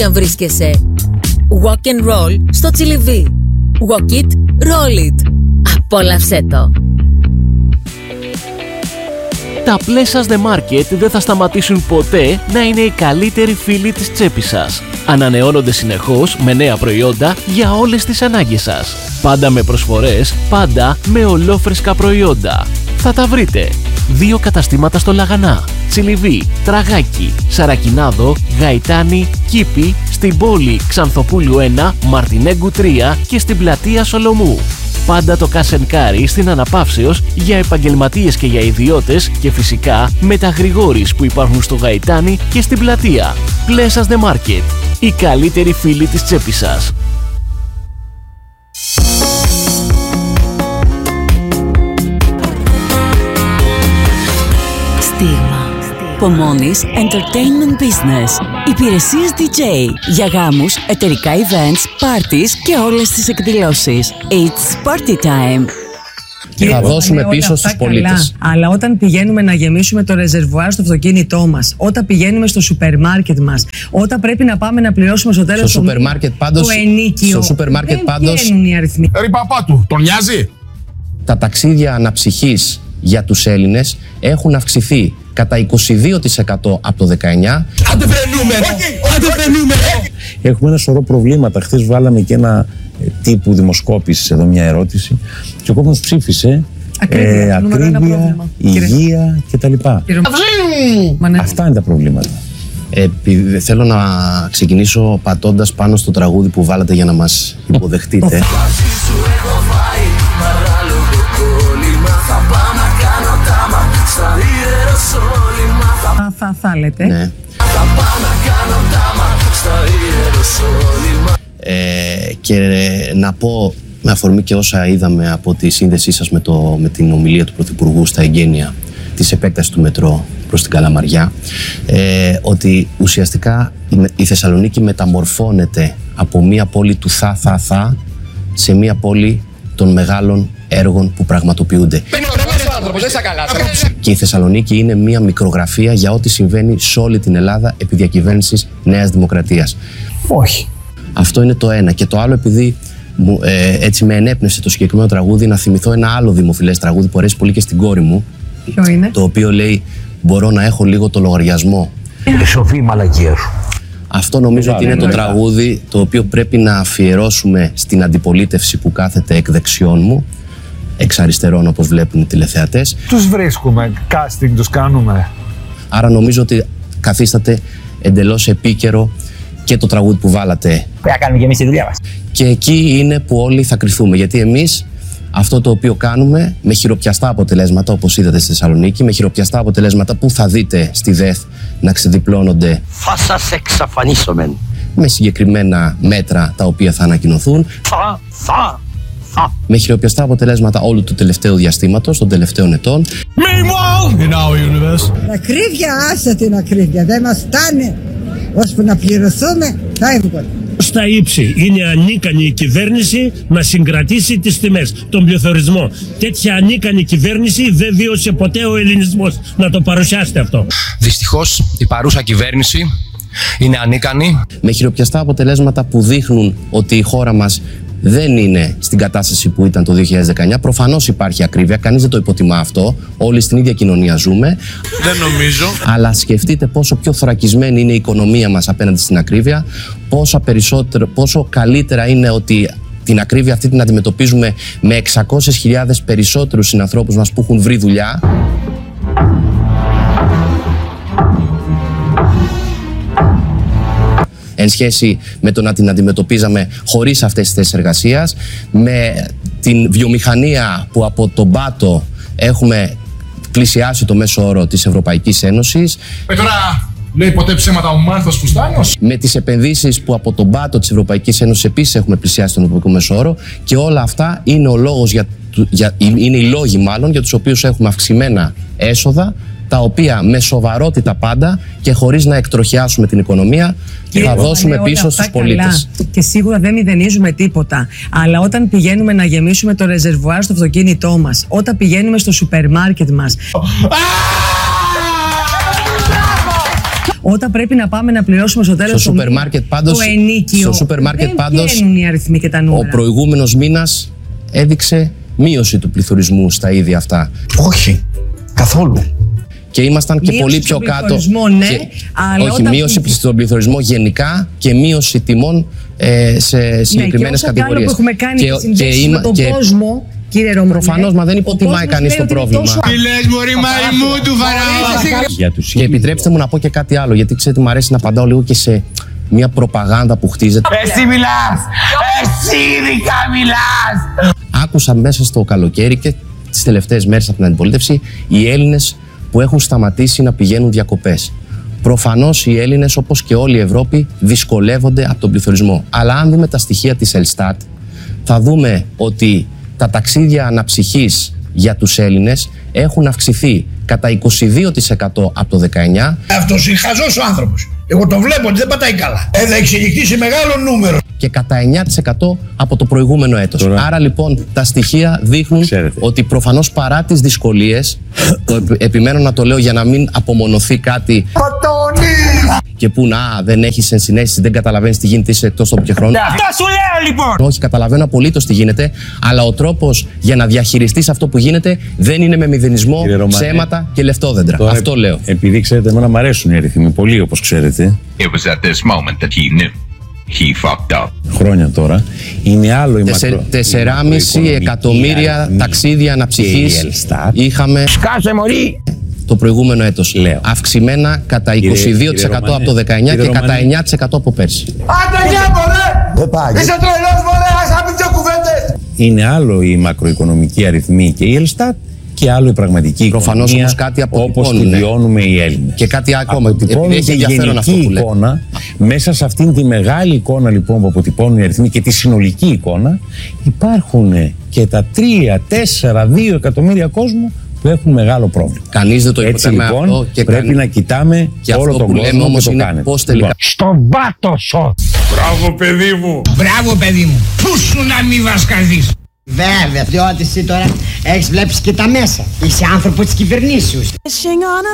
αν βρίσκεσαι. Walk and roll στο Τσιλιβί. Walk it, roll it. Απόλαυσέ το. Τα Pleasures The Market δεν θα σταματήσουν ποτέ να είναι οι καλύτεροι φίλοι της τσέπης σας. Ανανεώνονται συνεχώς με νέα προϊόντα για όλες τις ανάγκες σας. Πάντα με προσφορές, πάντα με ολόφρεσκα προϊόντα. Θα τα βρείτε. 2 καταστήματα στο Λαγανά, Τσιλιβί, Τραγάκι, Σαρακινάδο, Γαϊτάνη, Κήπη, στην πόλη Ξανθοπούλου 1, Μαρτινέγκου 3 και στην πλατεία Σολομού. Πάντα το Cash & Carry στην Αναπαύσεως για επαγγελματίες και για ιδιώτες και φυσικά με τα γρηγόρης που υπάρχουν στο Γαϊτάνη και στην πλατεία. Pleasures The Market, οι καλύτεροι φίλοι της τσέπης σας. Στίγμα. Pomoni's Entertainment Business. Υπηρεσίες DJ για γάμους, εταιρικά events, parties και όλες τις εκδηλώσεις. It's party time. Θα δώσουμε πίσω στους πολίτες. Αλλά όταν πηγαίνουμε να γεμίσουμε το ρεζερβουάρ στο αυτοκίνητό μας, όταν πηγαίνουμε στο σούπερ μάρκετ μας, όταν πρέπει να πάμε να πληρώσουμε στο τέλος το ενίκιο, στο σούπερ μάρκετ πάντως, βγαίνουν οι αριθμοί. Παπά του, τον νοιάζει? Τα ταξίδια αναψυχής για τους Έλληνες έχουν αυξηθεί κατά 22% από το 19. Άντε βρε νούμερο! Έχουμε ένα σωρό προβλήματα. Χθες βάλαμε και ένα τύπου δημοσκόπησης εδώ, μια ερώτηση, και ο κόσμος ψήφισε ακρίβεια, υγεία κτλ. Αυτά είναι τα προβλήματα. Θέλω να ξεκινήσω πατώντας πάνω στο τραγούδι που βάλατε για να μας υποδεχτείτε. Θα λέτε. Ναι. Και να πω, με αφορμή και όσα είδαμε από τη σύνδεσή σας με την ομιλία του Πρωθυπουργού στα εγγένεια της επέκτασης του μετρό προς την Καλαμαριά, ότι ουσιαστικά η Θεσσαλονίκη μεταμορφώνεται από μια πόλη του θα σε μια πόλη των μεγάλων έργων που πραγματοποιούνται. Και η Θεσσαλονίκη είναι μια μικρογραφία για ό,τι συμβαίνει σε όλη την Ελλάδα επί διακυβέρνησης Νέας Δημοκρατίας. Όχι. Αυτό είναι το ένα. Και το άλλο, επειδή έτσι με ενέπνευσε το συγκεκριμένο τραγούδι, να θυμηθώ ένα άλλο δημοφιλές τραγούδι που αρέσει πολύ και στην κόρη μου. Ποιο είναι? Το οποίο λέει «Μπορώ να έχω λίγο το λογαριασμό». Σοφή η μαλακία σου. Αυτό νομίζω ότι είναι το τραγούδι το οποίο πρέπει να αφιερώσουμε στην αντιπολίτευση που κάθεται εκ δεξιών μου, εξ αριστερών όπως βλέπουν οι τηλεθεατές. Τους βρίσκουμε, casting τους κάνουμε. Άρα νομίζω ότι καθίσταται εντελώς επίκαιρο και το τραγούδι που βάλατε. Πρέπει να κάνουμε και εμείς τη δουλειά μας. Και εκεί είναι που όλοι θα κρυθούμε. Γιατί εμείς αυτό το οποίο κάνουμε με χειροπιαστά αποτελέσματα, όπως είδατε στη Θεσσαλονίκη, με χειροπιαστά αποτελέσματα που θα δείτε στη ΔΕΘ να ξεδιπλώνονται. Θα σας εξαφανίσουμε. Με συγκεκριμένα μέτρα τα οποία θα ανακοινωθούν. Με χειροπιαστά αποτελέσματα όλου του τελευταίου διαστήματος, των τελευταίων ετών. Ακρίβεια, άσε την ακρίβεια. Δεν μας φτάνει. Ώσπου να πληρωθούμε, θα έβγαλε. Στα ύψη είναι ανίκανη η κυβέρνηση να συγκρατήσει τις τιμές, τον πληθωρισμό. Τέτοια ανίκανη κυβέρνηση δεν βίωσε ποτέ ο ελληνισμός. Να το παρουσιάσετε αυτό. Δυστυχώς η παρούσα κυβέρνηση είναι ανίκανη. Με χειροπιαστά αποτελέσματα που δείχνουν ότι η χώρα μας δεν είναι στην κατάσταση που ήταν το 2019. Προφανώς υπάρχει ακρίβεια, κανείς δεν το υποτιμά αυτό. Όλοι στην ίδια κοινωνία ζούμε. Δεν νομίζω. Αλλά σκεφτείτε πόσο πιο θωρακισμένη είναι η οικονομία μας απέναντι στην ακρίβεια, πόσο καλύτερα είναι ότι την ακρίβεια αυτή την αντιμετωπίζουμε με 600.000 περισσότερους συνανθρώπους μας που έχουν βρει δουλειά. Εν σχέση με το να την αντιμετωπίζαμε χωρίς αυτές τις θέσεις εργασίας, με την βιομηχανία που από τον πάτο έχουμε πλησιάσει το μέσο όρο της Ευρωπαϊκής Ένωσης. Τώρα λέει ποτέ ψέματα ο Μάρθος Φουστάνιος. Με τις επενδύσεις που από τον πάτο της Ευρωπαϊκής Ένωσης επίσης έχουμε πλησιάσει τον Ευρωπαϊκό μέσο όρο, και όλα αυτά είναι ο λόγος είναι οι λόγοι μάλλον για τους οποίους έχουμε αυξημένα έσοδα, τα οποία με σοβαρότητα πάντα και χωρίς να εκτροχιάσουμε την οικονομία θα δώσουμε πίσω στους πολίτες. Και σίγουρα δεν μηδενίζουμε τίποτα. Αλλά όταν πηγαίνουμε να γεμίσουμε το ρεζερβουάρ στο αυτοκίνητό μας, όταν πηγαίνουμε στο σούπερ μάρκετ μας, Όταν πρέπει να πάμε να πληρώσουμε στο τέλος το ενίκιο, στο σούπερ μάρκετ πάντως, βγαίνουν οι αριθμοί και τα νούμερα. Ο προηγούμενος μήνας έδειξε μείωση του πληθωρισμού στα είδη αυτά. Όχι, καθόλου. Και ήμασταν και πολύ πιο κάτω. Ναι, αλλά όχι, μείωση στον πληθωρισμό γενικά και μείωση τιμών σε συγκεκριμένες κατηγορίες. Και έχουμε κάνει και με τον κόσμο, κύριε Ρωμανέ. Προφανώς, μα δεν υποτιμάει κανείς το πρόβλημα. Τι λες μωρή μαϊμού του Φαραώ. Και επιτρέψτε μου να πω και κάτι άλλο, γιατί ξέρετε μου αρέσει να απαντάω λίγο και σε μια προπαγάνδα που χτίζεται. Εσύ μιλάς! Εσύ ειδικά μιλάς! Άκουσα μέσα στο καλοκαίρι και τις τελευταίες μέρες από την αντιπολίτευση οι Έλληνες που έχουν σταματήσει να πηγαίνουν διακοπές. Προφανώς οι Έλληνες, όπως και όλη η Ευρώπη, δυσκολεύονται από τον πληθωρισμό. Αλλά αν δούμε τα στοιχεία της Ελστάτ, θα δούμε ότι τα ταξίδια αναψυχής για τους Έλληνες έχουν αυξηθεί κατά 22% από το 19. Αυτός είναι χαζός ο άνθρωπος. Εγώ το βλέπω ότι δεν πατάει καλά. Θα εξελιχθεί σε μεγάλο νούμερο. Και κατά 9% από το προηγούμενο έτος. Τώρα, άρα λοιπόν τα στοιχεία δείχνουν ότι προφανώς παρά τις δυσκολίες, επιμένω να το λέω για να μην απομονωθεί κάτι και που δεν έχεις ενσυναίσθηση, δεν καταλαβαίνεις τι γίνεται, είσαι εκτός τόπου και χρόνου. Αυτό σου λέω λοιπόν! Όχι, καταλαβαίνω απολύτως τι γίνεται, αλλά ο τρόπος για να διαχειριστείς αυτό που γίνεται δεν είναι με μηδενισμό, ψέματα και λεφτόδεντρα. Τώρα, αυτό λέω. Επειδή ξέρετε, εμένα μου αρέσουν οι αριθμοί πολύ, όπως ξέρετε. It was at this moment that he knew. He fucked up. Χρόνια τώρα. Είναι άλλο η 4,5 εκατομμύρια ταξίδια αναψυχής είχαμε. Σκάσε μωρί! Το προηγούμενο έτος. Αυξημένα κατά 22% από το 19 και κατά 9% από πέρσι. Άντε για μωρέ! Είσαι τρελός μωρέ! Ας άπει δυο κουβέντες! Είναι άλλο η μακροοικονομική αριθμή και η Ελστάτ και άλλο η πραγματική προφανώς οικονομία, κάτι όπως τη βιώνουμε οι Έλληνες. Και κάτι ακόμα, επειδή έχει ενδιαφέρον αυτό που λέει. Εικόνα, μέσα σε αυτήν τη μεγάλη εικόνα λοιπόν που αποτυπώνουν οι αριθμοί και τη συνολική εικόνα, υπάρχουν και τα 3, 4, 2 εκατομμύρια κόσμου που έχουν μεγάλο πρόβλημα. Κανείς δεν το υποτιμάει λοιπόν, αυτό και πρέπει να κοιτάμε και όλο τον κόσμο όμως που το είναι κάνετε. Πώς τελικά. Στον πάτο σου! Μπράβο παιδί μου! Μπράβο παιδί μου! Πού σου να μη βασκαδείς! Βέβαια, διότι εσύ τώρα έχεις βλέπεις και τα μέσα. Είσαι άνθρωπος της κυβερνήσεως.